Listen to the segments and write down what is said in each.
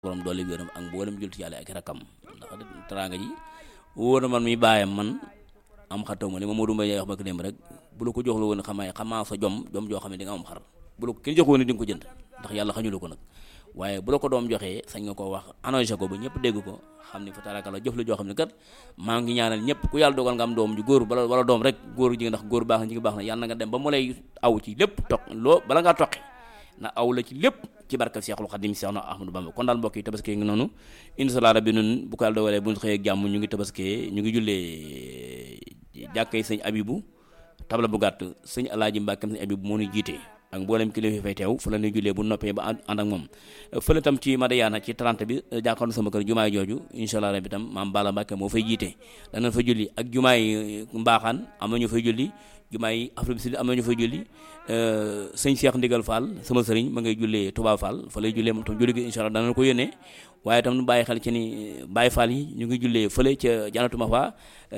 borom doole wéram ak mboolem julti yàlla ak rakam ndax teraanga ji wóor na man mi bàyyam man am xar taw ma li ma Modou Mbaye wax ba ko dem rek bu la ko jox la woon xamaa sa jom joo xam ne di nga am xar bu la ko kenn jox woon di nga ko jënd ndax yàlla xañu la ko nag waaye bu la ko doom joxee sañ nga koo wax annoncé ko ba ñëpp dégg ko xam ni fa taraka la jëf la joo xam ne kat maa ngi ñaanal ñëpp ku yàlla dogal nga am doom ju góor wala doom rek góor jigéen ndax góor baax na jigéen baax na yàlla na nga dem ba mu lay aw ci lépp toq loo bala ngaa toqi na aw la ci lépp ci barka Seexul Xadim Seex na Ahmadou Bamba kon daal mbokk yi tabaskee ngi noonu inshallah rabbi nun bu ko yàlla dogalee bu ñu xëyee jàmm ñu ngi tabaskee ñu ngi jullee jàkkay sëñ Abibu tabla bu gàtt sëñ Alaaji Mbàkke sëñ Abibu moo ñu jiite ak mboolem kilifa fay teew fa la ñuy jullee bu noppee ba ànd ak moom fële tam ci Madiyana ci 30 bi jàkkaarloo sama kër jumaay jooju inshallah rabbi tam maam Bala Mbàkke moo fay jiite danañ fa julli ak jumaay Mbaaxaan am na ñu fay julli jumaay Afrique du Sud am na ñu fay julli sëñ Cheikh Ndigal Fall sama sëriñ ma ngay jullee Touba Fall fa lay jullee moom tam julli gi inshallah danañ ko yónnee waaye tam nu bàyyi xel ci ni Baye Fall yi ñu ngi jullee fële ca Janatu Mahwa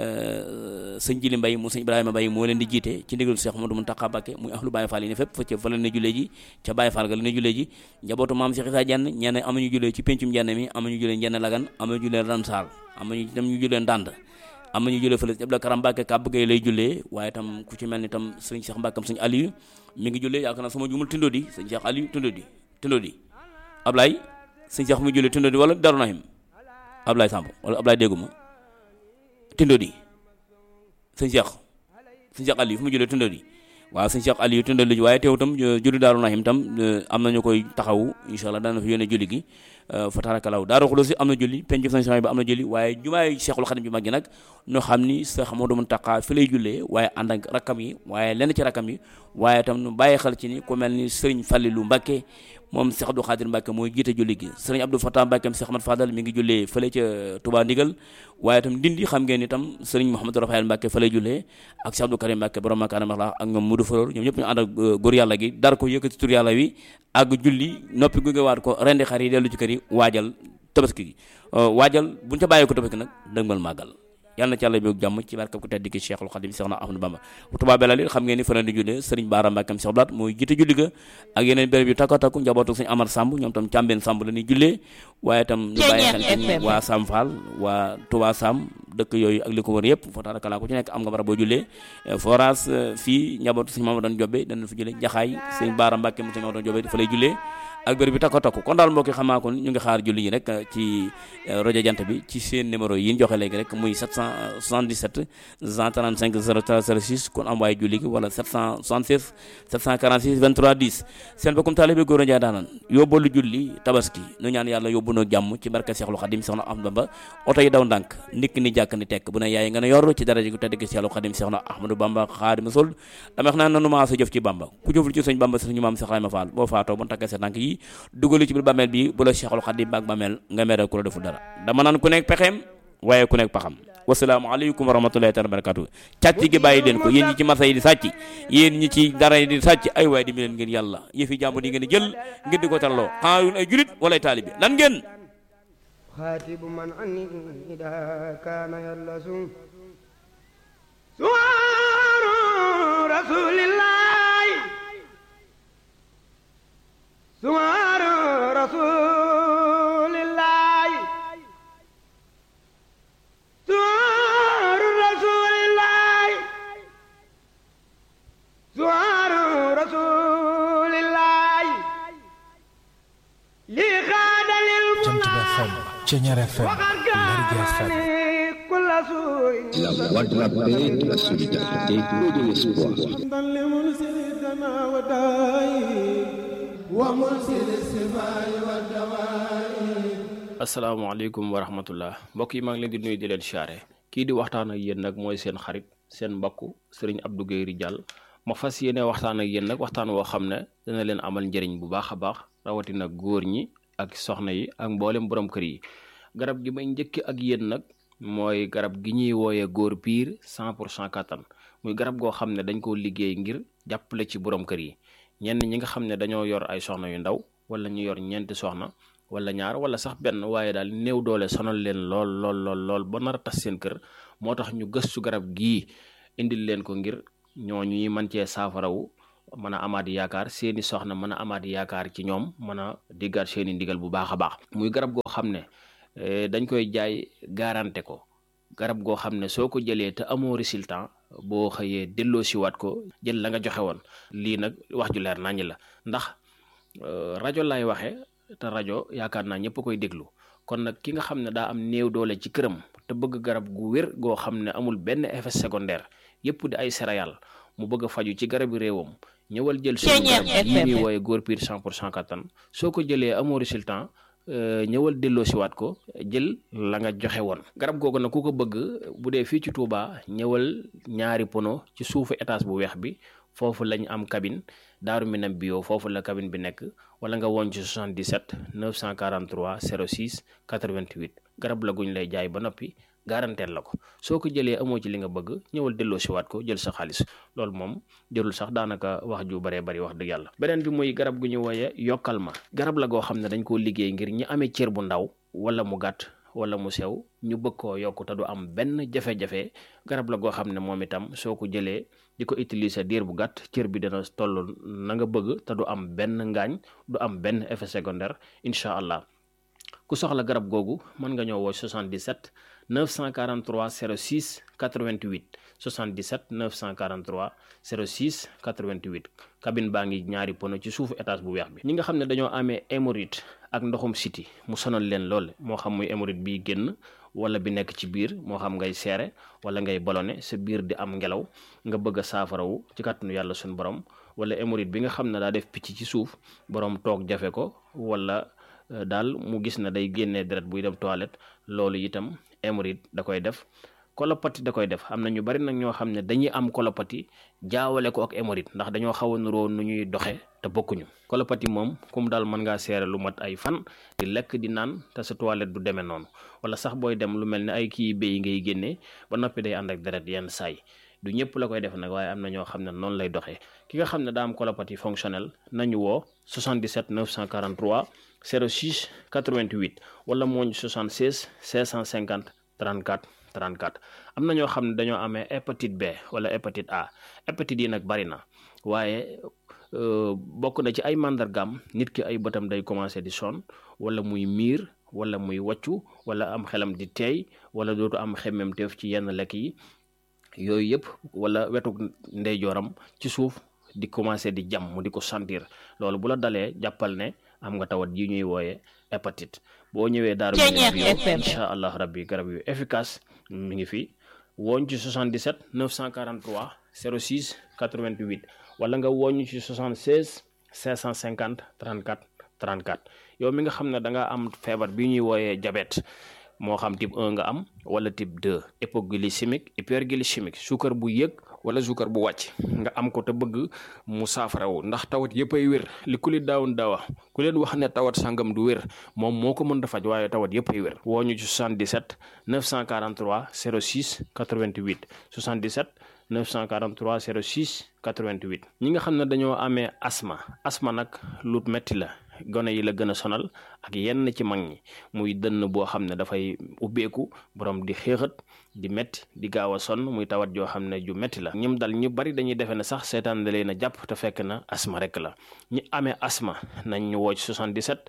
sëñ Jili Mbay mu sëñ Ibrahima Mbay moo leen di jiite ci ndigal Cheikh Modou Mountakha Mbacké muy ahlu Baye Fall yi ne fépp fa la ne jullee ji ca Baye Fall ga la ne jullee ji njabootu maam Cheikh Issa Diagne ñenn amuñu jullee ci pencum Diagne mi amuñu jullee Diagne Lagan amuñu jullee Ransal amuñu tam ñu jullee Ndand am nañu jullee fële Abdou Karam Mbàkke Kàbb Gay lay jullee waaye tam ku ci mel ni tam sëñ Cheikh Mbàkkam sëñ Aliou mi ngi jullee yaakaar naa sama jumul Tindodi sëñ Cheikh Aliou Tindodi Ablaye sëñ Cheikh mi jullee Tindodi wala Darou Nahim Ablaye Samb wala Ablaye dégguma Tindodi sëñ Cheikh Aliou fu mu jullee Tindodi waaw sëñ Cheikh Aliou Tindodi waaye teew tam julli Darou Nahim tam am nañu koy taxawu inshallah dana fi yónnee julli gi fa tarakalaw Daaru Xuloos am na julli penc sëñ Sohaybu ba am na julli waaye jumaay Cheikhul Khadim ju mag gi nag ñoo xam ni Cheikh Modou Mountakha fi lay jullee waaye ànd ak rakkam yi waaye lenn ci rakkam yi waaye tam nu bàyyi xel ci ni ku mel ni Sëriñ Fallilu Mbàkke moom Cheikh Abdou Khadir Mbàkke mooy jiite julli gi Sëriñ Abdou Fatah Mbàkke Cheikh Ahmad Fadal mi ngi jullee fële ca Touba Ndigal waaye tam Ndindi xam ngeen ni tam Sëriñ Mouhamadou Rafael Mbàkke fa lay jullee ak Cheikh Abdou Karim Mbàkke borom Makarim Allah ak ñoom Modou Falor ñoom ñëpp ñu ànd ak góor yàlla gi dar ko yëkkati tur yàlla wi ak julli noppi gu waat ko rendi xar yi dellu ci kër yi waajal tabaski gi waajal buñu ca bàyyi ko tabaski nag dëgmal màggal yàlla na ci yàlla bi jàmm ci barkab ku tedd ki Cheikhul Khadim Cheikh na Ahmadou Bamba Touba Belal xam ngeen ni fa leen di jullee Serigne Bara Mbàkkam Cheikh Blat mooy jiite julli ga ak yeneen béréb yu takku njabootu Serigne Amar Samb ñoom tam càmbeen Samb la ñuy jullee waaye tam ñu bàyyi xel ci waa Sam Fall waa Touba Sam dëkk yooyu ak li ko wër yëpp fa tarakala ku ci nekk am nga bara boo jullee forage fii njabootu Serigne Mamadou Jobbe dana fa jullee Jaxaay Serigne Bara Mbàkke mu Serigne Mamadou Jobbe fa lay jullee ak béréb bi takku kon daal mbokki xamaa ko ñu ngi xaar julli yi rek ci rajo Jant bi ci seen numéro yi ñu joxe léegi rek muy 777 135 0306 kon am waaye julli gi wala 776 746 23 10 seen bokkum taalibe Gora Ndiaye daanan yóbbalu julli tabaski nu ñaan yàlla yóbbu noo jàmm ci barke Seexul Xadim Seexna Ahmadou Bamba oto yi daw ndànk nikk ni jàkk ni tekk bu ne yaay nga ne yor ci daraja gu tedd gi Seexul Xadim Seexna Ahmadou Bamba Xaadimu Rasuul dama wax naa nanu maa sa jëf ci Bamba ku jëful ci sëñ Bamba sëñ maam Seex Ibrahima Fall boo faatoo bu takkee sa tànk yi dugali ci biir bàmmeel bi bu la Seexul Xadim baak bàmmeel nga mere ku la deful dara dama naan ku nekk pexeem waaye ku nekk paxam wasalaamu aleykum wa rahmatullahi taala barakatuh càcc gi bàyyi leen ko yéen ñi ci marché yi di sàcc yéen ñi ci dara yi di sàcc ay waaye di mi leen ngeen yàlla yëfi jàmbur yi ngeen jël ngeen di ko tarloo xaarun ay julit wala ay taalibi lan ngeen xaatibu man ani ida kaana yàlla suwaaru rasulillahi suwaaru rasulillahi suwaaru rasulillahi suwaaru rasulillahi li xaadalil Ceñeer FM, Lergui FM. La voix de la paix, de la solidarité et de l'espoir. asalaamaaleykum wa rahmatullah mbokk yi maa ngi leen di nuyu di leen siyaare kii di waxtaan ak yéen nag mooy seen xarit seen mbokk Serigne Abdou Guèye Ridial ma fas yéene waxtaan ak yéen nag waxtaan woo xam ne dana leen amal njëriñ bu baax a baax rawatina góor ñi ak soxna yi ak mboolem borom kër yi garab gi may njëkk ak yéen nag mooy garab gi ñuy wooyee góor piir 100% kattan muy garab goo xam ne dañ koo liggéey ngir jàppale ci borom kër yi ñenn ñi nga xam ne dañoo yor ay soxna yu ndaw wala ñu yor ñeenti soxna wala ñaar wala sax benn waaye daal néew doole sonal leen lool ba nar a tas seen kër moo tax ñu gëstu garab gii indil leen ko ngir ñooñu ñuy mën cee saafarawu mën a amaat yaakaar seeni soxna mën a amaat yaakaar ci ñoom mën a diggaat seeni ndigal bu baax a baax. muy garab goo xam ne dañ koy jaay garanté ko, garab goo xam ne soo ko jëlee te amoo résultat boo xëyee delloo siwaat ko jël la nga joxe woon. lii nag wax ju leer naññ la, ndax rajo lay waxe te rajo yaakaar naa ñëpp koy déglu. kon nag ki nga xam ne daa am néew doole ci këram te bëgg garab gu wér goo xam ne amul benn effet secondaire, yëpp di ay céréales, mu bëgg a faju ci garabi réewam, ñëwal jël suñu garab yi ñuy wooye góor piir 100% kattan. soo ko jëlee amoo résultat ñëwal delloo siwaat ko jël la nga joxe woon. garab googu nag ku ko bëgg bu dee fii ci Touba ñëwal ñaari pono ci suufu étage bu weex bi, foofu lañ am cabine Daaru Minam bio, foofu la cabine bi nekk. wala nga woon ci 77 943 06 88. garab la guñ lay jaay ba noppi garanteel la ko. soo ko jëlee amoo ci li nga bëgg ñëwal delloo siwaat ko jël sa xaalis. loolu moom jërul sax daanaka wax ju baree bari wax dëgg yàlla. beneen bi muy garab gu ñu wooye yokkal ma. garab la goo xam ne dañ koo liggéey ngir ñi amee cër bu ndaw wala mu gàtt wala mu sew ñu bëgg koo yokk te du am benn jafe-jafe. garab la goo xam ne moom itam soo ko jëlee di ko utiliser diir bu gàtt cër bi dana toll na nga bëgg te du am benn ngaañ, du am benn effet secondaire incha allah. ku soxla garab googu mën nga ñëw woo 77 943 06 88 77 943 06 88. cabine baa ngi ñaari pono ci suufu étage bu weex bi. ñi nga xam ne dañoo amee hémorroïde ak ndoxum siti mu sonal leen lool, moo xam muy hémorroïde bi génn wala bi nekk ci biir, moo xam ngay seere wala ngay ballonné sa biir di am ngelaw nga bëgg a saafarawu ci kàttanu yàlla suñu borom, wala hémorroïde bi nga xam ne daa def picc ci suuf borom toog jafe ko, wala daal mu gis na day génnee deret buy dem toilette, loolu itam hémorroïde da koy def. colopathie da koy def. am na ñu bari nag ñoo xam ne dañuy am colopathie jaawale ko ak hémorroïde ndax dañoo xaw a nuroo nu ñuy doxe te bokkuñu. colopathie moom comme daal mën ngaa seere lu mat ay fan di lekk di naan te sa toilette du demee noonu, wala sax booy dem lu mel ne ay kii béy ngay génnee ba noppi day ànd ak deret yenn saay. du ñëpp la koy def nag, waaye am na ñoo xam ne noonu lay doxee. ki nga xam ne daa am colopathie fonctionnelle nañu woo 77 943 06 88 wala mooñ 76 650 34 34. am na ñoo xam ne dañoo amee hépatite B wala hépatite A. hépatite yi nag bari na, waaye bokk na ci ay màndargaam nit ki ay bëtam day commencé di sonn wala muy miir wala muy wàccu wala am xelam di teey wala dootu am xemmemteef ci yenn lekk yi. yooyu yëpp wala wetu ndeyjooram ci suuf di commencé di jam mu di ko sentir. loolu bu la dalee jàppal ne am nga tawat yi ñuy wooye hépatite. boo ñëwee Daaru Minam bio incha allah rabbi garab yu efficace mi ngi fi. wooñ ci 77 943 06 88 wala nga wooñ ci 76 550 34 34. yow mi nga xam ne da nga am feebar bi ñuy wooyee diabète, moo xam type 1 nga am wala type 2, hypoglycémique hyperglycémique, suukar bu yëg wala suukar bu wàcc nga am ko te bëgg mu saafarawu, ndax tawat yëpp ay wér. li ku li daawun daawa ku leen wax ne tawat sangam du wér moom moo ko mën a faj, waaye tawat yëpp ay wér. woo ñu ci 77 943 06 88 77 943 06 88. ñi nga xam ne dañoo amee asma nag lu metti la, gone yi la gën a sonal ak yenn ci mag ñi. muy dënn boo xam ne dafay ubbeeku, borom di xéexat di metti di gaaw a sonn, muy tawat joo xam ne ju metti la. ñim dal ñu bari dañuy defe ne sax seetaan da leen a jàpp te fekk na asma rek la. ñi amee asma nañ ñu woo ci 77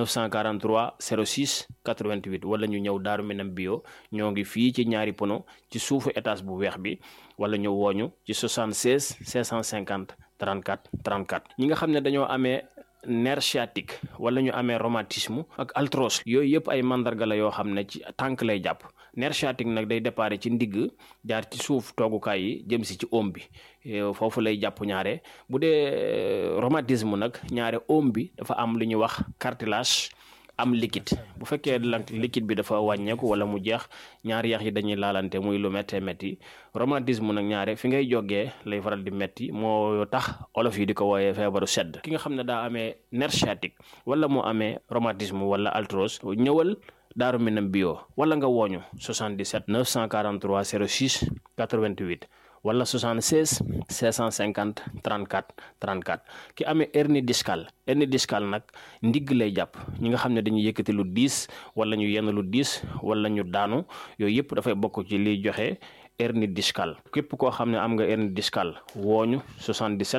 943 06 88 wala ñu ñëw Daaru Minam bio, ñoo ngi fii ci ñaari pono ci suufu étage bu weex bi, wala ñu wooñu ci 76 550 34 34. ñi nga xam ne dañoo amee nerf sciatique wala ñu amee rhumatisme ak arthrose, yooyu yëpp ay mandarga la yoo xam ne ci tànk lay jàpp. nerf sciatique nag day déparé ci ndigg jaar ci suuf toogukaay yi jëm si ci oom bi, foofu lay jàpp ñaare. bu dee rhumatisme nag ñaare oom bi dafa am lu ñuy wax cartilage am liquide. bu fekkee liquide bi dafa wàññeeku wala mu jeex, ñaari yax yi dañuy laalante muy lu méttee métti. rhumatisme nag ñaare fi ngay jógee lay faral di métti, moo tax olof yi di ko wooyee feebaru sedd. ki nga xam ne daa amee nerf sciatique wala moo amee rhumatisme wala arthrose, ñëwal Daaru Minam bio wala nga wooñu 77 943 06 88 wala 76 550 34 34. ki amee hernie discale nag ndigg lay jàpp. ñi nga xam ne dañuy yëkkati lu diis wala ñu yenn lu diis wala ñu daanu, yooyu yëpp dafay bokk ci liy joxe hernie discale. képp koo xam ne am nga hernie discale wooñu 77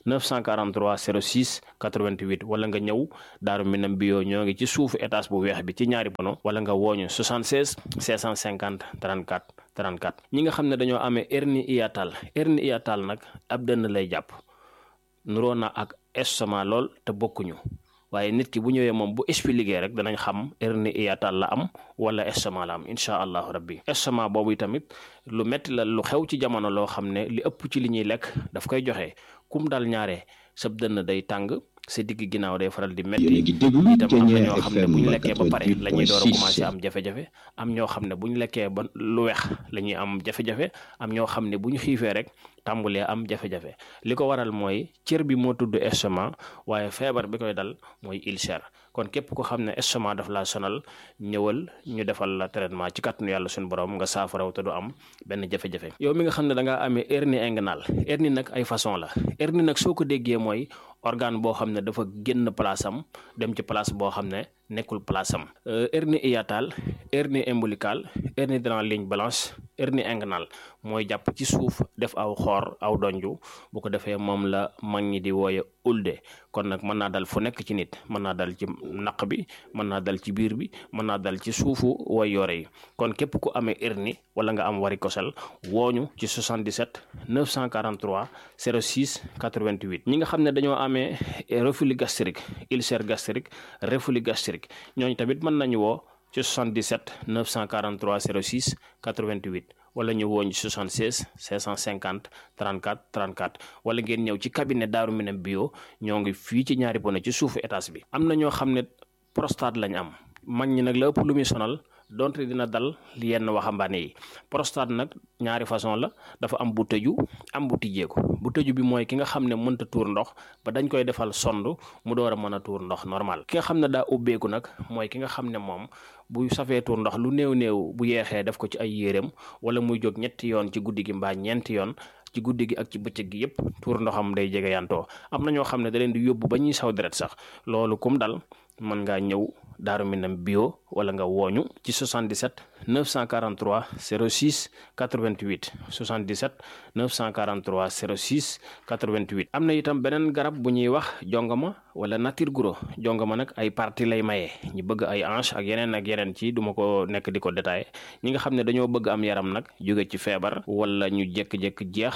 943 06 88 wala nga ñëw Daaru Minam bio ñoo ngi ci suufu étage bu weex bi ci ñaari pono wala nga wooñu 76 650 34 34 ñi nga xam ne dañoo amee hernie hiatale nag ab dënn lay jàpp nuroo na ak estomac lool te bokkuñu waaye nit ki bu ñëwee moom bu expliqué rek danañ xam hernie hiatale la am wala estomac la am incha allahu rabbi estomac boobu tamit lu metti la lu xew ci jamono loo xam ne li ëpp ci li ñuy lekk daf koy joxe kum dal ñaare sab dënn day tàng sa digg ginnaaw day faral di metti itam am na ñoo xam ne bu ñu lekkee ba pare la ñuy door a commencé am jafe-jafe am ñoo xam ne bu ñu lekkee ba lu weex la ñuy am jafe-jafe am ñoo xam ne bu ñu xiifee rek tàmbulee am jafe-jafe li ko waral mooy cër bi moo tudd estomac waaye feebar bi koy dal mooy ulcère kon képp ko xam ne estomac daf laa sonal ñëwal ñu defal la traitement ci kàttanu yàlla suñu borom nga saafaraw te du am benn jafe-jafe yow mi nga xam ne da ngaa amee hernie inguinale hernie nag ay façon la hernie nag soo ko déggee mooy organe boo xam ne dafa génn place am dem ci place boo xam ne nekkul place am hernie hiatale hernie ombilicale hernie dans la ligne blanche hernie inguinale mooy jàpp ci suuf def aw xoor aw donju bu ko defee moom la mag ñi di wooye ulde kon nag mën naa dal fu nekk ci nit mën naa dal ci naq bi mën naa dal ci biir bi mën naa dal ci suufu way yore yi kon képp ku amee hernie wala nga am varicocèle wooñu ci 77 943 06 88 ñi nga xam ne dañoo amee reflux gastrique ulcère gastrique reflux gastrique ñooñu tamit mën nañu woo ci 77 943 06 88 wala ñu woo ñu 76 550 34 34 wala ngeen ñëw ci cabinet Daaru Minam bio ñoo ngi fii ci ñaari pono ci suufu étage bi. am na ñoo xam ne prostate lañ am mag ñi nag la ëpp lu muy sonal donte dina dal yenn waxambaane yi prostate nag ñaari façon la dafa am bu tëju am bu tijjeeku bu tëju bi mooy ki nga xam ne mënta tuur ndox ba dañ koy defal sond mu door a mën a tuur ndox normal ki nga xam ne daa ubbeeku nag mooy ki nga xam ne moom bu safee tuur ndox lu néew bu yeexee def ko ci ay yéreem wala muy jóg ñetti yoon ci guddi gi mbaa ñeenti yoon ci guddi gi ak ci bëccëg gi yépp tuur ndoxam day jege yantoo am na ñoo xam ne da leen di yóbbu ba ñuy saw deret sax loolu kum dal mën ngaa ñëw Daaru Minam bio wala nga wooñu ci 77 943 06 88 77 943 06 88 am na itam beneen garab bu ñuy wax jongama wala nature guro jongama nag ay partie lay maye ñi bëgg ay hanche ak yeneen ci duma ko nekk di ko détaillé ñi nga xam ne dañoo bëgg am yaram nag jóge ci feebar wala ñu jékki-jékki jeex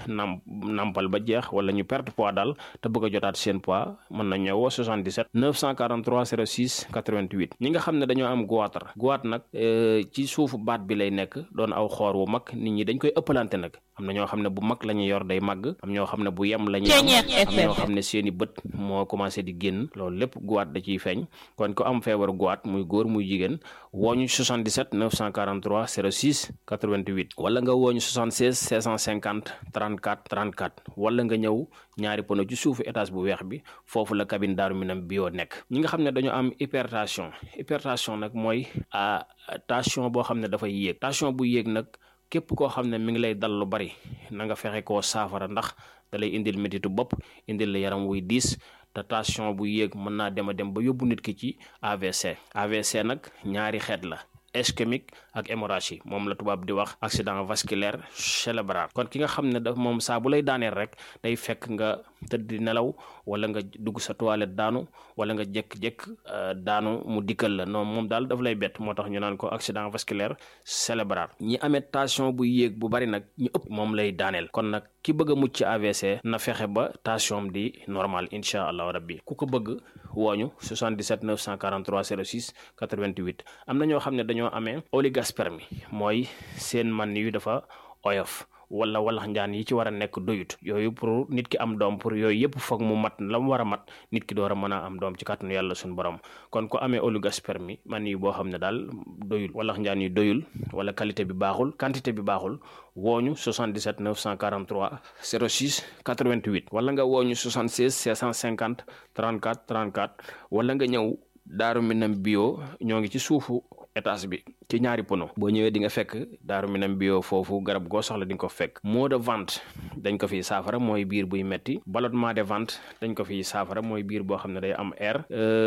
nampal ba jeex wala ñu perte poids daal te bëgg a jotaat seen poids mën na ñëwoo 77 943 06 88 ñi nga xam ne dañoo am goitre nag ci suufu baat bi lay nekk doon aw xoor wu mag nit ñi dañ koy ëppalante nag am na ñoo xam ne bu mag la ñuy yor day màgg am ñoo xam ne bu yem la ñuy am ñoo xam ne seeni bët moo commencé di génn loolu lépp goitre da ciy feeñ kon ko am feebaru goitre muy góor muy jigéen wooñu 77 943 06 88 wala nga wooñu 76 650 34 34 wala nga ñëw ñaari pono ci suufu étage bu weex bi foofu la cabine Daaru Minam bio nekk ñi nga xam ne dañoo am hypertension nag mooy tension boo xam ne dafay yéeg tension bu yéeg nag képp koo xam ne mi ngi lay dal lu bari na nga fexe koo saafara ndax da lay indil métitu bopp indil la yaram wuy diis te tension bu yéeg mën naa dem ba yóbbu nit ki ci AVC nag ñaari xeet la ischémique ak hémorragie moom la tubaab di wax accident vasculaire cérébral kon ki nga xam ne daf moom saa bu lay daaneel rek day fekk nga tëdd di nelaw wala nga dugg sa toilette daanu wala nga jékk-jékk daanu mu dikkal la non moom daal daf lay bett moo tax ñu naan ko accident vasculaire cérébral ñi amee tension bu yéeg bu bari nag ñu ëpp moom lay daaneel kon nag ki bëgg a mucc ci AVC na fexe ba tension di normal incha allahu rabbi ku ko bëgg wooñu 77 943 06 88 am na ñoo xam ne dañoo amee oligospermie mooy seen man yu dafa oyof wala walax njaan yi ci war a nekk doyut yooyu pour nit ki am doom pour yooyu yëpp foog mu mat la mu war a mat nit ki door a mën a am doom ci kàttanu yàlla suñu borom kon ko amee oligospermie man yi boo xam ne daal doyul walax njaan yi doyul wala qualité bi baaxul quantité bi baaxul wooñu 77 943 06 88 wala nga wooñu 76 650 34 34 wala nga ñëw Daaru Minam bio ñoo ngi ci suufu étage bi ci ñaari pono boo ñëwee di nga fekk Daaru Minam bio foofu garab goo soxla di nga ko fekk. maux de ventre dañ ko fiy saafara mooy biir buy metti. ballonnement de ventre dañ ko fiy saafara mooy biir boo xam ne day am air.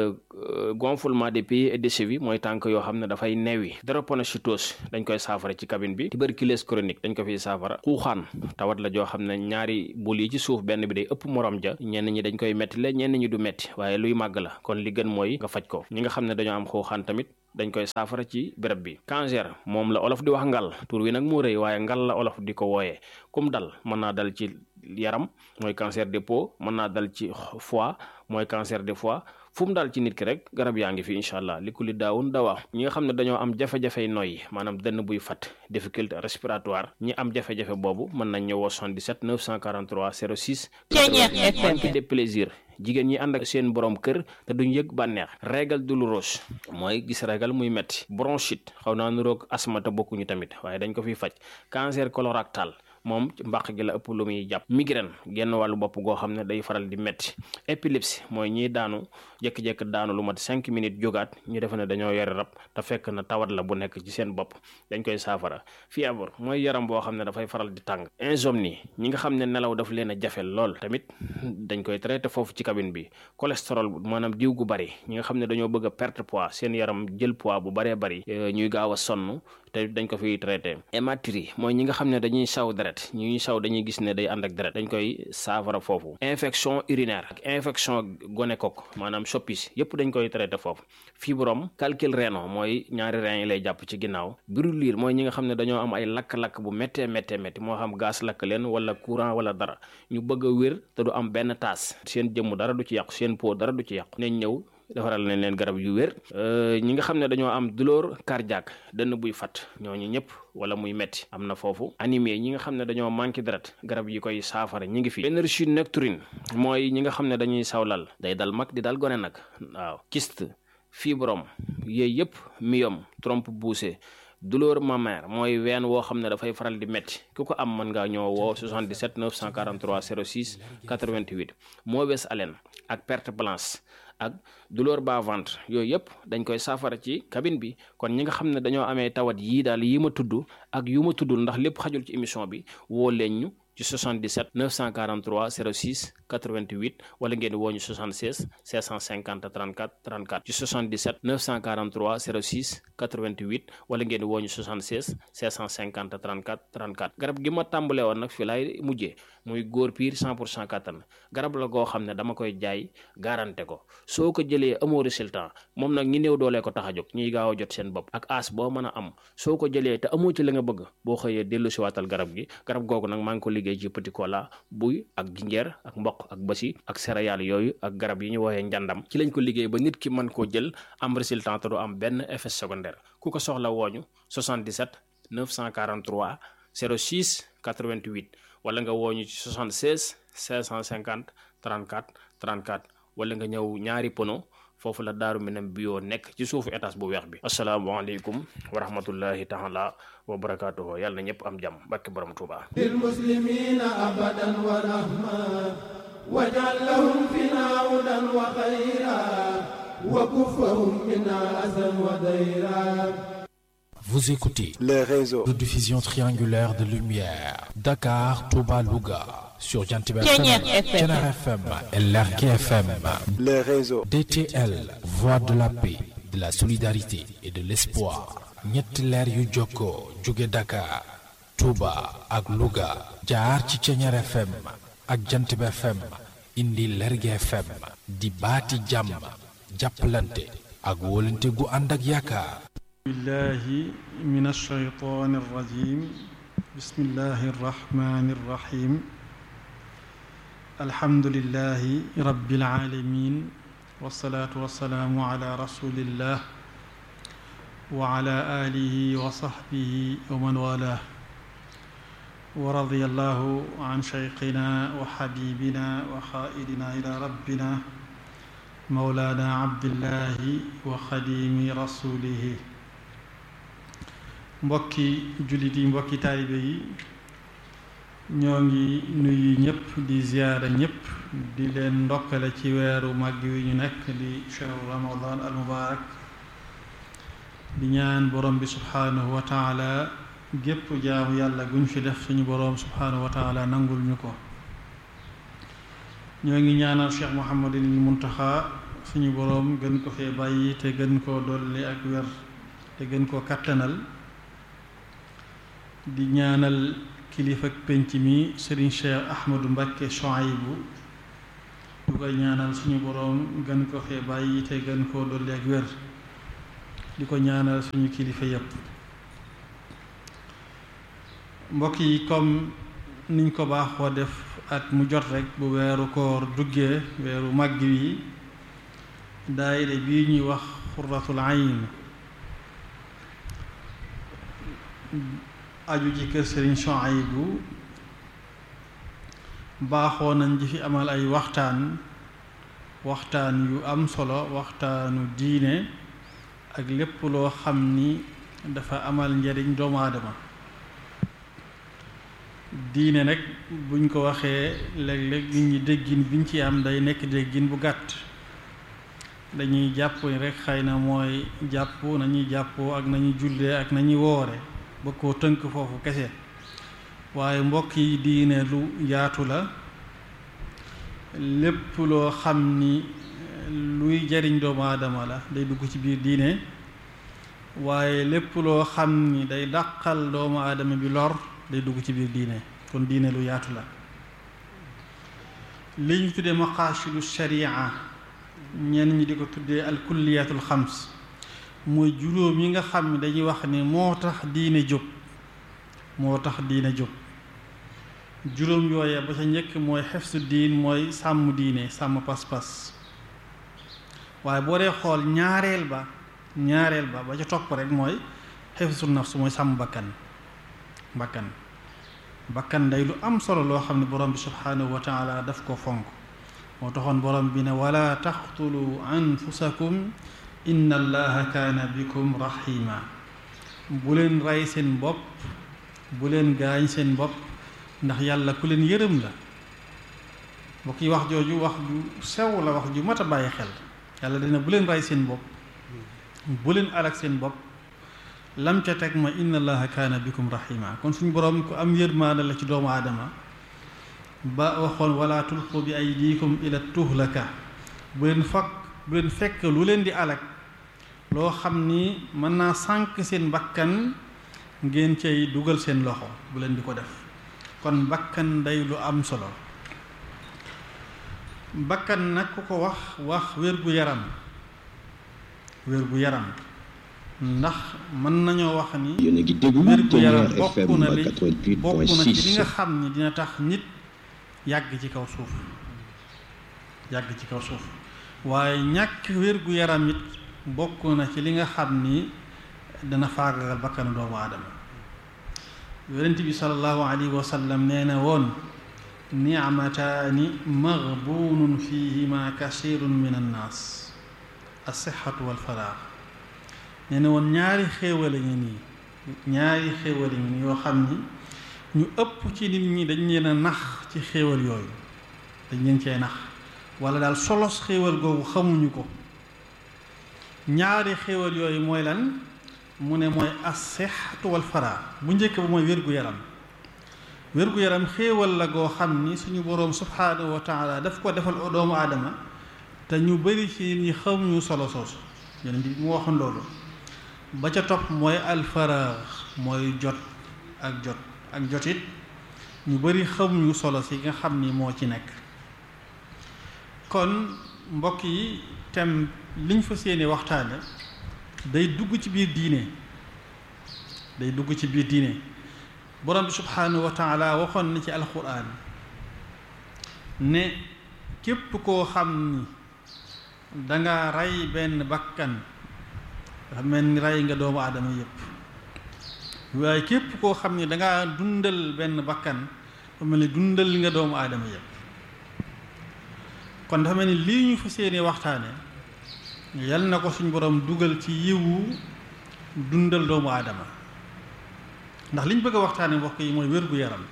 gonflement des pieds et des chevilles mooy tànk yoo xam ne dafay newi. drépanocytose dañ koy saafara ci cabine bi. tuberculose chronique dañ ko fiy saafara. xuuxaan tawat la joo xam ne ñaari bul yi ci suuf benn bi day ëpp morom ja ñenn ñi dañ koy metti la ñenn ñi du metti waaye luy màgg la kon li gën mooy nga faj ko. ñi nga xam ne dañoo am xuuxaan tamit dañ koy saafara ci béréb bi. cancer moom la olof di wax ngal tur wi nag moo rëy waaye ngal la olof di ko wooyee kum dal mën naa dal ci yaram mooy cancer des peaux mën naa dal ci foie mooy cancer des foie fu mu daal ci nit ki rek garab yaa ngi fi incha allah li ku li daawun dawaa. ñi nga xam ne dañoo am jafe-jafey noyyi maanaam dënn buy fat difficulté respiratoire ñi am jafe-jafe boobu mën nañ ñëwoo 77 943 06 manque de plaisir. jigéen ñi ànd ak seen borom kër te duñ yëg bànneex. règle douloureuse mooy gis règle muy metti. bronchite xaw naa nuroog asthme te bokkuñu tamit waaye dañ ko fiy faj. cancer colorectal moom mbàq gi la ëpp lu muy jàpp. migraine genn wàllu bopp goo xam ne day faral di metti. épilepsie mooy ñiy daanu jékki-jékki daanu lu mat 5 minutes jógaat ñu defe ne dañoo yore rab te fekk na tawat la bu nekk ci seen bopp dañ koy saafara. fièvre mooy yaram boo xam ne dafay faral di tàng. insomnie ñi nga xam ne nelaw daf leen a jafe lool tamit dañ koy traité foofu ci cabine bi. cholestérol maanaam diw gu bari ñi nga xam ne dañoo bëgg a perte poids seen yaram jël poids bu baree bari ñuy gaaw a sonn te dañ ko fiy traité. hématurie mooy ñi nga xam ne dañuy saw deret ñuy saw dañuy gis ne day ànd ak deret dañ koy saafara foofu. infection urinaire ak infection gonocoque maanaam soppis yëpp dañ koy traité foofu. fibrome calcul rénal mooy ñaari rein yi lay jàpp ci ginnaaw. brûlure mooy ñi nga xam ne dañoo am ay lakk-lakk bu méttee moo xam gaz lakk leen wala courant wala dara ñu bëgg a wér te du am benn taas seen jëmm dara du ci yàqu seen peau dara du ci yàqu nañ ñëw defaral nañ leen garab yu wér. ñi nga xam ne dañoo am douleur cardiaque dënn buy fat ñooñu ñëpp wala muy metti am na foofu. anémie ñi nga xam ne dañoo manqué deret garab yi koy saafara ñi ngi fi. énergie nocturne mooy ñi nga xam ne dañuy sawlal day dal mag di dal gone nag waaw. kyste fibrome yooyu yëpp myome trompe poussée. douleur mammaire mooy ween woo xam ne dafay faral di metti ku ko am mën ngaa ñëw woo 77 943 06 88. mauvaise haleine ak perte blanche ak douleur bas ventre yooyu yëpp dañ koy saafara ci cabine bi. kon ñi nga xam ne dañoo amee tawat yii daal yi ma tudd ak yu ma tuddul ndax lépp xajul ci émission bi woo leen ñu ci 77 943 06 88 wala ngeen woo ñu 76 650 34 34 ci 77 943 06 88 wala ngeen woo ñu 76 650 34 34. garab gi ma tàmbale woon nag fi laay mujjee muy góor piir 100% kattan garab la goo xam ne dama koy jaay garanté ko soo ko jëlee amoo résultat moom nag ñi néew doolee ko tax a jóg ñuy gaaw a jot seen bopp ak as boo mën a am soo ko jëlee te amoo ci la nga bëgg boo xëyee dellu si waatal garab gi. garab googu nag maa ngi ko liggéey ci petit cola buy ak jinjeer ak mboq ak basi ak céréales yooyu ak garab yi ñu woowee njàndam ci lañ ko liggéey ba nit ki mën koo jël am résultat te du am benn effet secondaire. ku ko soxla wooñu 77 943 06 88 wala nga wooñu ci 76 550 34 34 wala nga ñëw ñaari pono foofu la Daaru Minam bio nekk ci suufu étage bu weex bi. asalaamaaleykum wa rahmatullahi taala wa barakaatuhu yàlla na ñëpp am jàmm barke borom Tuuba. lil muslimina abadan wa rahma waj'al lahum fina hudan wa khayra wa kuffahum minna azan wa dayra. Vous écoutez les réseaux de diffusion triangulaire de lumière Dakar, Touba, Louga sur Jantib FM, Thiénaba FM et Lergui FM. les réseaux DTL, voix de la paix, de la solidarité et de l'espoir. ñetti leer yu jokkoo jóge Dakar, Touba ak Louga jaar ci Thiénaba FM ak Jantib FM indi Lergui FM di baati jàmm jàppalante ak wóolante gu ànd ak yaakaar. billahi min ash-shaytaani r-rajiim bismillahi r-rahmaani r-rahiim alhamdulillahi rabbil aalamiin wassalaatu wassalaamu ala rasulillah wa ala alihi wa sahbihi wa man walaah wa radiyallahu an shaykhina wa habibina wa xaa'idina ila rabbina mawlaana abdillahi wa xadiimi rasulihi. mbokki jullit yi mbokki taalibe yi ñoo ngi nuyu ñëpp di ziyaara ñëpp di leen ndokkale ci weeru màgg wi ñu nekk di shahru ramadan al mubarak di ñaan borom bi subhaanahu wa taala gépp jaamu yàlla guñ fi def suñu borom subhaanahu wa taala nangul ñu ko. ñoo ngi ñaanal Cheikh Mouhamadul Muntaxa suñu borom gën ko fee bàyyi te gën koo dolli ak wér te gën koo kattanal. di ñaanal kilifa ak penc mi Serigne Cheikh Ahmadou Mbacké Chouaïbou du koy ñaanal suñu boroom gën ko fee bàyyi te gën koo dolli ak wér di ko ñaanal suñu kilifa yépp. mbokk yi comme niñ ko baaxoo def at mu jot rek bu weeru koor duggee weeru màgg wi daayira bii ñuy wax Xurratul Ayn aju ci kër Serigne Chouaïbou baaxoo nañ ji fi amal ay waxtaan yu am solo waxtaanu diine ak lépp loo xam ni dafa amal njariñ doomu aadama. diine nag buñ ko waxee léeg-léeg nit ñi déggin biñ ci am day nekk déggin bu gàtt dañuy jàpp ni rek xëy na mooy jàpp nañuy jàppoo ak nañuy jullee ak nañuy woore ba koo tënk foofu kese waaye mbokk yi diine lu yaatu la. lépp loo xam ni luy jariñ doomu aadama la day dugg ci biir diine waaye lépp loo xam ni day dàqal doomu aadama bi lor day dugg ci biir diine kon diine lu yaatu la. li ñu tuddee maqaasidu sharia ñenn ñi di ko tuddee alkulliyatul xams mooy juróom yi nga xam ne dañuy wax ni moo tax diine jóg juróom yooya ba ca njëkk mooy xefsu diin mooy sàmm diine sàmm pas-pas waaye boo dee xool ñaareel ba ba ca topp rek mooy xefsu nafs mooy sàmm bakkan day lu am solo loo xam ne borom bi subhaanahu wa taala daf ko fonk moo taxoon borom bi ne wala taxtulu anfusakum inna allaha kaana bikum rahima bu leen rey seen bopp bu leen gaañ seen bopp ndax yàlla ku leen yërëm la. mbokk yi wax jooju wax ju sew la wax ju mat a bàyyi xel yàlla dina bu leen rey seen bopp bu leen alak seen bopp lam ca teg ma inna allaha kaana bikum rahima kon suñu borom ku am yërmaande la ci doomu aadama ba waxoon wala tulqu bi aydikum ila tuhlaka bu leen fekk lu leen di alak loo xam ni mën naa sànq seen bakkan ngeen cay dugal seen loxo bu leen di ko def. kon bakkan day lu am solo bakkan nag ku ko wax wér-gu-yaram ndax mën nañoo wax ni wér-gu-yaram bokk na ci li nga xam ni dina tax nit yàgg ci kaw suuf waaye ñàkk wér-gu-yaram it bokk na ci li nga xam ni dana faagagal bakkanu doomu aadama. yonent bi sallallahu alayhi wa sallam nee na woon nicmataani maghbuunun fihima kasirun min annaas as-sihhatu wal faraax nee na woon ñaari xéewal a ngi nii yoo xam ni ñu ëpp ci nit ñi dañ leen a nax ci xéewal yooyu dañ leen cee nax wala daal solos xéewal googu xamuñu ko. ñaari xéewal yooyu mooy lan mu ne mooy as-sihhatu wal faraax bu njëkk ba mooy wér-gu-yaram xéewal la goo xam ni suñu boroom subhaanahu wa taala daf ko defal doomu aadama te ñu bari ci ñi xamuñu solo soosu yonent bi mu waxoon loolu. ba ca topp mooy al-faraax mooy jot it ñu bari xamuñu solo si nga xam ni moo ci nekk. kon mbokk yi tem liñ fa seeni waxtaane day dugg ci biir diine borom bi subhaanahu wa taala waxoon na ci alquran ne képp koo xam ni danga rey benn bakkan dafa mel ni rey nga doomu aadama yépp waaye képp koo xam ni danga dundal benn bakkan dafa mel ni dundal nga doomu aadama yépp kon dafa mel ni lii ñu fa seeni waxtaane yal na ko suñ borom dugal ci yiwu dundal doomu aadama ndax liñ bëgg a waxtaane mbokk yi mooy wér-gu-yaram.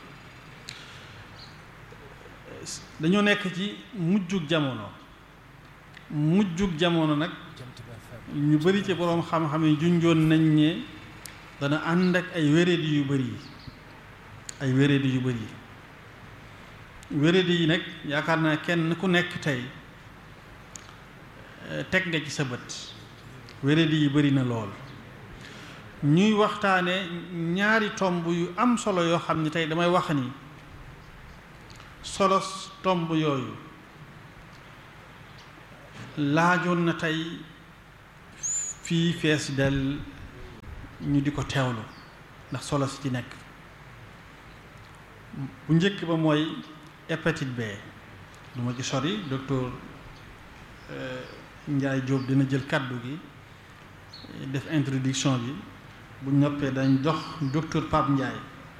dañoo nekk ci mujjug jamono nag ñu bari ci boroom xam-xam yi junjoon nañ ne dana ànd ak ay wéradi yu bari wéradi yi nag yaakaar naa kenn ku nekk tey teg nga ci sa bët wéradi yi bari na lool ñuy waxtaane ñaari tomb yu am solo yoo xam ne tey damay wax ni solo tomb yooyu laajoon na tey fii fees del ñu di ko teewlu ndax solo si ci nekk bu njëkk ba mooy hépatite B du ma ci sori docteur Ndiaye Diop dina jël kàddu gi def introduction bi bu noppee dañ jox docteur Pape Ndiaye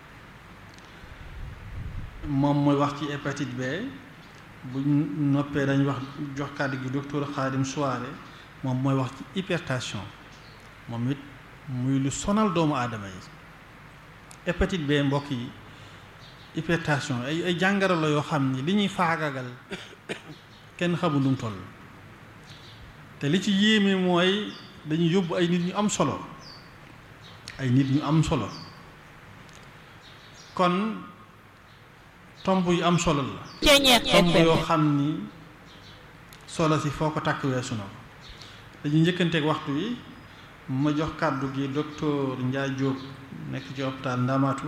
moom mooy wax ci hépatite B bu noppee dañ jox kàddu gi docteur Khadim Souare moom mooy wax ci hypertension moom it muy lu sonal doomu aadama yi hépatite B mbokk yi hypertension ay jàngoro la yoo xam ni li ñuy faagagal kenn xamul lu mu toll te li ci yéeme mooy dañuy yóbbu ay nit ñu am solo kon tomb yu am solo la tomb yoo xam ni solo si foo ko takk weesu na dañuy njëkkanteeg waxtu wi ma jox kàddu gi docteur Ndiaye Diop nekk ci hôpital Ndamatou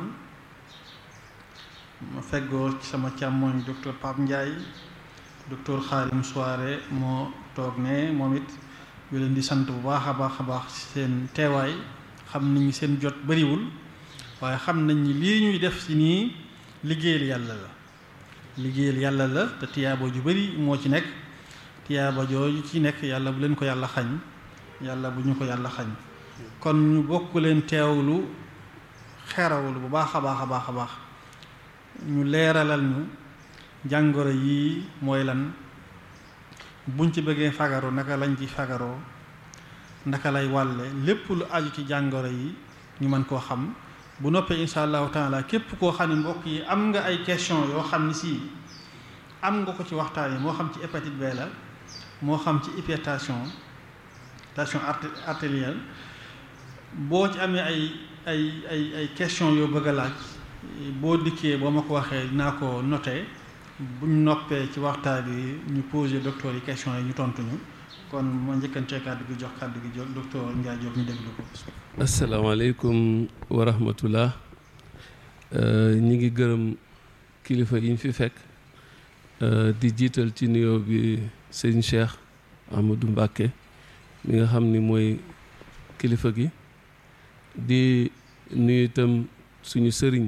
ma feggoo ci sama càmmoñ docteur Pape Ndiaye docteur Khadim Souare moo toog ne moom it yu leen di sant bu baax a baax seen teewaay xam nañu seen jot bariwul waaye xam nañ ni lii ñuy def ci nii liggéeyal yàlla la te tiyaabo ju bari moo ci nekk tiyaaba jooju ci nekk yàlla bu leen ko yàlla xañ yàlla bu ñu ko yàlla xañ kon ñu bokk leen teewlu xerawlu bu baax a baax ñu leeralal ñu jàngoro yii mooy lan buñ ci bëggee fagaru naka lañ ci fagaroo naka lay wàlle lépp lu aju ci jàngoro yi ñu mën koo xam bu noppee insha allahu taala képp koo xam ne mbokk yi am nga ay question yoo xam ni si am nga ko ci waxtaan yi moo xam ci hépatite B la moo xam ci hypertension artérielle boo ci amee ay question yoo bëgg a laaj boo dikkee boo ma ko waxee dinaa ko noté buñ noppee ci waxtaan bi ñu posé docteur yi question yi ñu tontuñu kon ma njëkkantee kàddu gi jox kàddu gi docteur Ndiaye Diop ñu déglu ko. asalaamaaleykum wa rahmatullah ñi ngi gërëm kilifa yi ñu fi fekk di jiital ci nuyoo bi sëñ Cheikh Amadou Mbacké mi nga xam ni mooy kilifa gi di nuyu itam suñu sëriñ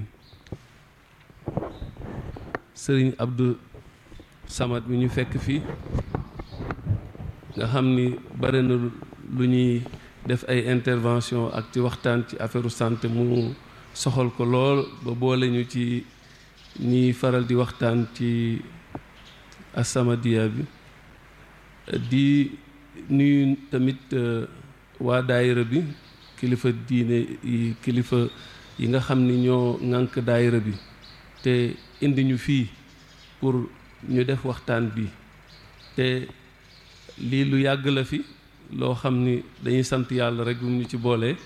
Abdou Samad mi ñu fekk fii nga xam ni bare na lu ñuy def ay intervention ak ci waxtaan ci affaire santé mu soxal ko lool ba boole ñu ci ñiy faral di waxtaan ci As-Samadiyya bi di nuyu tamit waa daayira bi kilifa diine yi kilifa yi nga xam ni ñoo ŋànk daayira bi te indi ñu fii pour ñu def waxtaan bi te lii lu yàgg la fi loo xam ni dañuy sant yàlla rek bu ñu ci boolee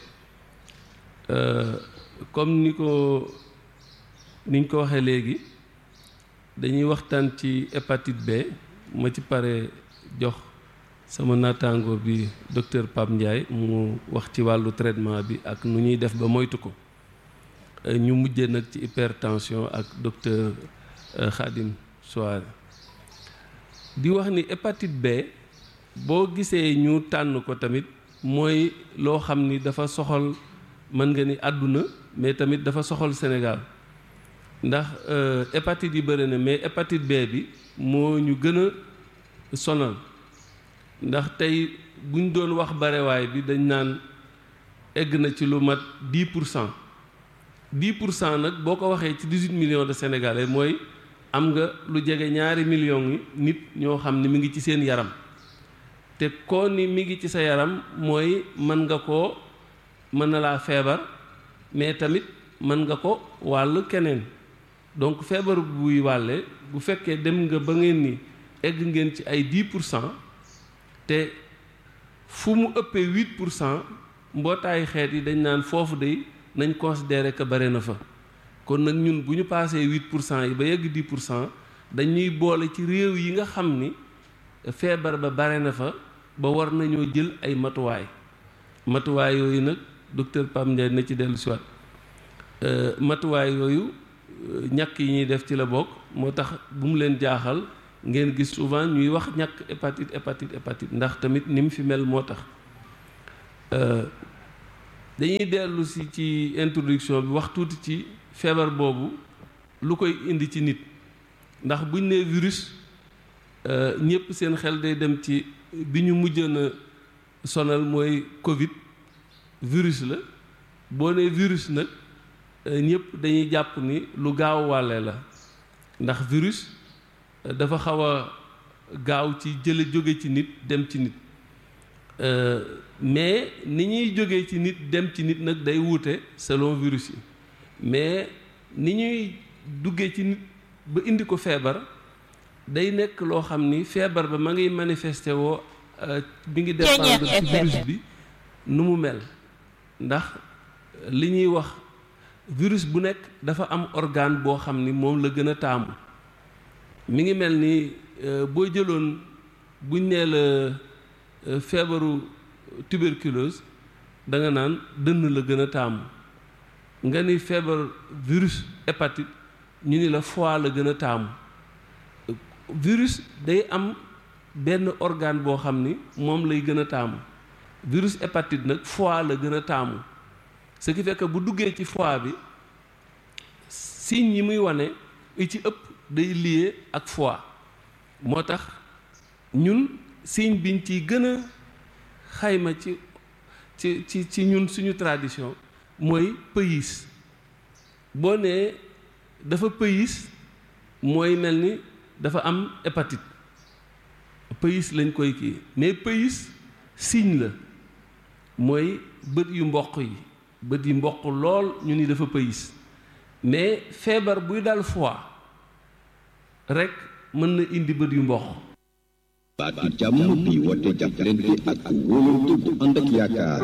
comme niñ ko waxee léegi dañuy waxtaan ci hépatite B ma ci pare jox sama naataango bi docteur Pape Ndiaye mu wax ci wàllu traitement bi ak nu ñuy def ba moytu ko ñu mujjee nag ci hypertension ak docteur Khadim Souare di wax ni hépatite B boo gisee ñu tànn ko tamit mooy loo xam ni dafa soxal mën nga ni àdduna mais tamit dafa soxal Sénégal ndax hépatite yi bëri na mais hépatite B bi moo ñu gën a sonal ndax tey buñ doon wax barewaay bi dañ naan egg na ci lu mat 10% nag boo ko waxee ci 18 millions de Sénégalais mooy am nga lu jege 2 millions yi nit ñoo xam ne mi ngi ci seen yaram te koo ni mi ngi ci sa yaram mooy mën na laa feebar mais tamit mën nga ko wàll keneen donc feebar buy wàlle bu fekkee dem nga ba ngeen ni egg ngeen ci ay 10% te fu mu ëppee 8% mbootaayu xeet yi dañ naan foofu de nañ considérer que bare na fa kon nag ñun bu ñu paasee 8% yi ba yegg 10% dañuy boole ci réew yi nga xam ni feebar ba bare na fa ba war nañoo jël ay matuwaay yooyu nag docteur Pam Ndiaye na ci dellu si waat matuwaay yooyu ñàkk yi ñuy def ci la bokk moo tax bu mu leen jaaxal ngeen gis souvent ñuy wax ñàkk hépatite ndax tamit ni mu fi mel moo tax dañuy dellu si ci introduction bi wax tuuti ci feebar boobu lu koy indi ci nit ndax buñ nee virus ñëpp seen xel day dem ci bi ñu mujjoon a sonal mooy Covid virus la boo nee virus nag ñëpp dañuy jàpp ni lu gaaw wàlle la ndax virus dafa xaw a gaaw ci jóge ci nit dem ci nit mais ni ñuy jógee ci nit dem ci nit nag day wuute selon virus yi mais ni ñuy duggee ci nit ba indi ko feebar day nekk loo xam ni feebar ba ma ngi manifesté woo bi ngi dépendre ci virus bi nu mu mel ndax li ñuy wax virus bu nekk dafa am organe boo xam ni moom la gën a taamu mi ngi mel ni boo jëloon buñ nee la feebaru tuberculose da nga naan dënn la gën a taamu nga ni feebar virus hépatite ñu ni la foie la gën a taamu virus day am benn organe boo xam ni moom lay gën a taamu virus hépatite nag foie la gën a taamu ce qui fait que bu duggee ci foie bi signes yi muy wane yi ci ëpp day lié ak foie moo tax ñun signe biñ ciy gën a xayma ci ñun suñu tradition mooy pays boo nee dafa pays mooy mel ni dafa am hépatite pays lañ koy kii mais pays signe la mooy bët yu mboq lool ñu ni dafa pays mais feebar buy dal foie rek mën na indi bët yu mboq. baatu jàmm bi woote jàppalante ak wóolante bu ànd ak yaakaar.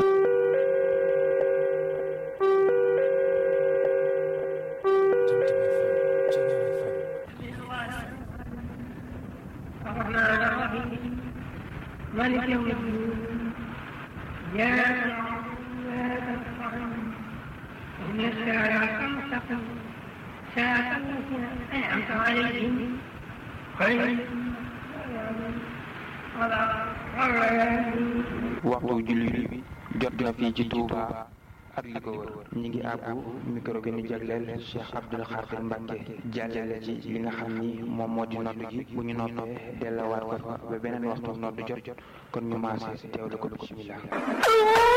waxtu julli bi jot na fii ci Touba ak li ko wër ñi ngi àbbu micro bi ñu jagleel Cheikh Abdoul Khadir Mbacké jàllale ci li nga xam ni moom moo di nodd gi bu ñu noppee delluwaat ko fa ba beneen waxtu nodd jot kon ñu maase teewlu ko bismillah